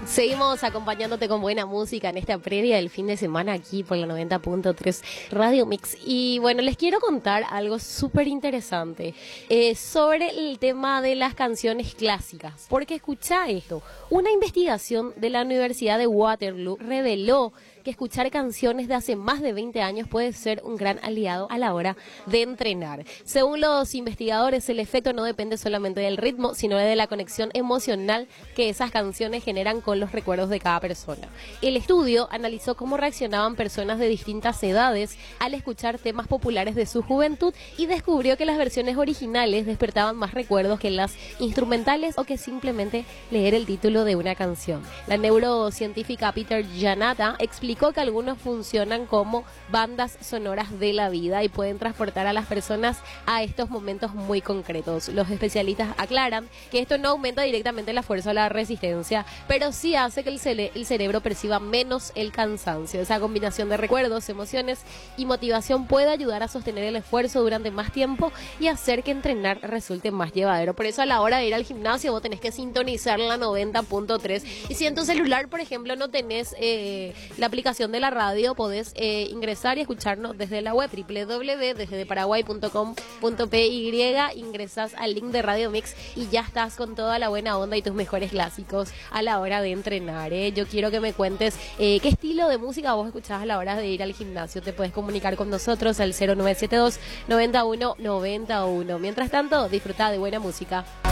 Seguimos acompañándote con buena música en esta previa del fin de semana aquí por la 90.3 Radio Mix. Y bueno, les quiero contar algo súper interesante sobre el tema de las canciones clásicas. Porque escucha esto, una investigación de la Universidad de Waterloo reveló que escuchar canciones de hace más de 20 años puede ser un gran aliado a la hora de entrenar. Según los investigadores, el efecto no depende solamente del ritmo, sino de la conexión emocional que esas canciones generan con los recuerdos de cada persona. El estudio analizó cómo reaccionaban personas de distintas edades al escuchar temas populares de su juventud y descubrió que las versiones originales despertaban más recuerdos que las instrumentales o que simplemente leer el título de una canción. La neurocientífica Peter Janata explicó que algunos funcionan como bandas sonoras de la vida y pueden transportar a las personas a estos momentos muy concretos. Los especialistas aclaran que esto no aumenta directamente la fuerza o la resistencia, pero sí hace que el cerebro perciba menos el cansancio. Esa combinación de recuerdos, emociones y motivación puede ayudar a sostener el esfuerzo durante más tiempo y hacer que entrenar resulte más llevadero. Por eso a la hora de ir al gimnasio vos tenés que sintonizar la 90.3 y si en tu celular, por ejemplo, no tenés la aplicación de la radio, podés ingresar y escucharnos desde la web www.desdeparaguay.com.py, ingresas al link de Radio Mix y ya estás con toda la buena onda y tus mejores clásicos a la hora de entrenar. Yo quiero que me cuentes qué estilo de música vos escuchás a la hora de ir al gimnasio. Te puedes comunicar con nosotros al 0972 91 91. Mientras tanto, disfruta de buena música.